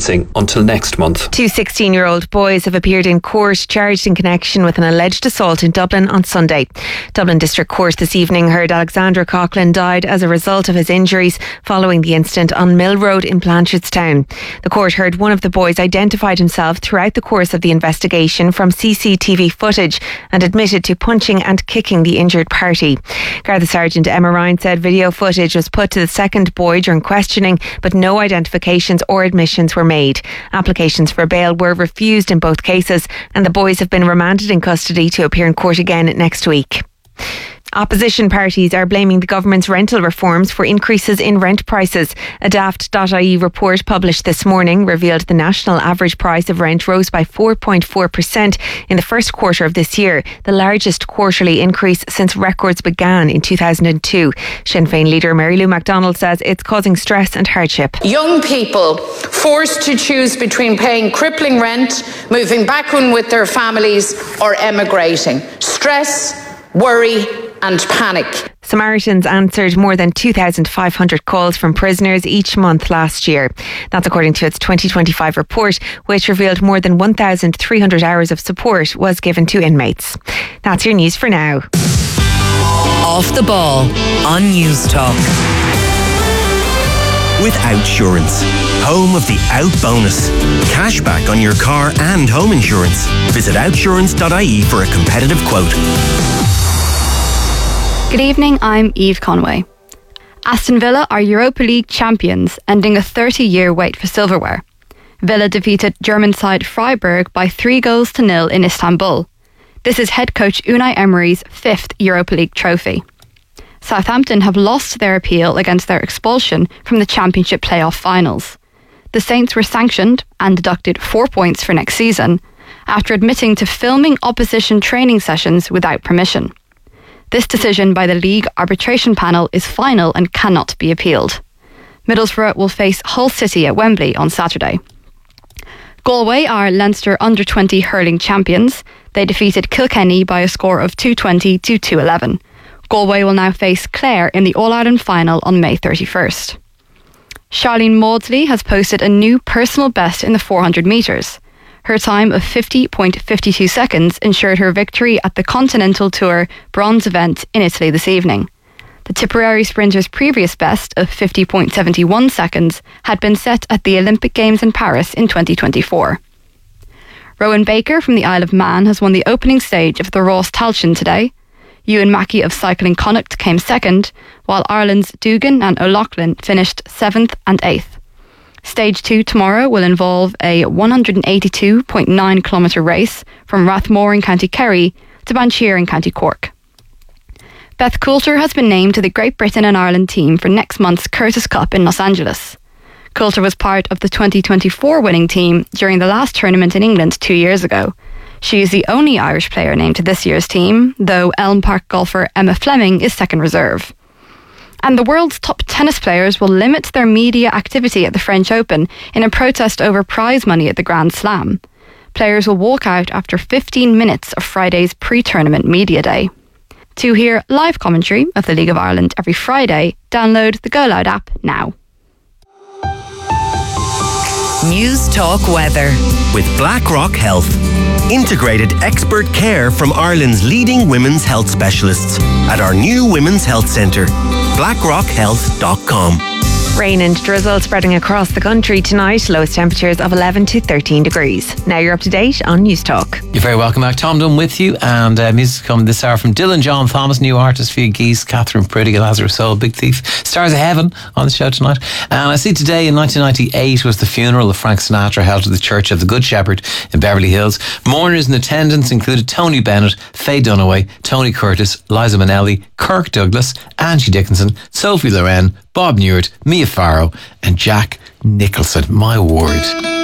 sentencing until next month. Two 16-year-old boys have appeared in court charged in connection with an alleged assault in Dublin on Sunday. Dublin District Court this evening heard Alexander Coughlin died as a result of his injuries following the incident on Mill Road in Blanchardstown. The court heard one of the boys identified himself throughout the course of the investigation from CCTV footage and admitted to punching and kicking the injured party. Garda Sergeant Emma Ryan said video footage was put to the second boy during questioning, but no identifications or admissions were made. Applications for bail were refused in both cases, and the boys have been remanded in custody to appear in court again next week. Opposition parties are blaming the government's rental reforms for increases in rent prices. A Daft.ie report published this morning revealed the national average price of rent rose by 4.4% in the first quarter of this year, the largest quarterly increase since records began in 2002. Sinn Féin leader Mary Lou McDonald says it's causing stress and hardship. Young people forced to choose between paying crippling rent, moving back in with their families, or emigrating. Stress, worry and panic. Samaritans answered more than 2,500 calls from prisoners each month last year. That's according to its 2025 report, which revealed more than 1,300 hours of support was given to inmates. That's your news for now. Off the ball on News Talk. With Outsurance, home of the Out Bonus. Cashback on your car and home insurance. Visit outsurance.ie for a competitive quote. Good evening, I'm Eve Conway. Aston Villa are Europa League champions, ending a 30-year wait for silverware. Villa defeated German side Freiburg by 3-0 in Istanbul. This is head coach Unai Emery's 5th Europa League trophy. Southampton have lost their appeal against their expulsion from the Championship playoff finals. The Saints were sanctioned and deducted 4 points for next season after admitting to filming opposition training sessions without permission. This decision by the league arbitration panel is final and cannot be appealed. Middlesbrough will face Hull City at Wembley on Saturday. Galway are Leinster under-20 hurling champions. They defeated Kilkenny by a score of 220 to 211. Galway will now face Clare in the All-Ireland final on May 31st. Charlene Maudsley has posted a new personal best in the 400 metres. Her time of 50.52 seconds ensured her victory at the Continental Tour bronze event in Italy this evening. The Tipperary sprinter's previous best of 50.71 seconds had been set at the Olympic Games in Paris in 2024. Rowan Baker from the Isle of Man has won the opening stage of the Ross Tailteann today. Ewan Mackey of Cycling Connacht came second, while Ireland's Dugan and O'Loughlin finished 7th and 8th. Stage 2 tomorrow will involve a 182.9 kilometre race from Rathmore in County Kerry to Banchir in County Cork. Beth Coulter has been named to the Great Britain and Ireland team for next month's Curtis Cup in Los Angeles. Coulter was part of the 2024 winning team during the last tournament in England 2 years ago. She is the only Irish player named to this year's team, though Elm Park golfer Emma Fleming is second reserve. And the world's top tennis players will limit their media activity at the French Open in a protest over prize money at the Grand Slam. Players will walk out after 15 minutes of Friday's pre-tournament media day. To hear live commentary of the League of Ireland every Friday, download the Go Loud app now. News Talk weather. With BlackRock Health. Integrated expert care from Ireland's leading women's health specialists at our new Women's Health Centre. BlackRockHealth.com. Rain and drizzle spreading across the country tonight. Lowest temperatures of 11 to 13 degrees. Now you're up to date on News Talk. You're very welcome back. Tom Dunn with you, and music coming this hour from Dylan John Thomas, new artist, Fia Geese, Catherine Priddy, Lazarus Soul, Big Thief, Stars of Heaven on the show tonight. And I see today in 1998 was the funeral of Frank Sinatra held at the Church of the Good Shepherd in Beverly Hills. Mourners in attendance included Tony Bennett, Faye Dunaway, Tony Curtis, Liza Minnelli, Kirk Douglas, Angie Dickinson, Sophie Loren, Bob Newart, Mia Farrow and Jack Nicholson. My word.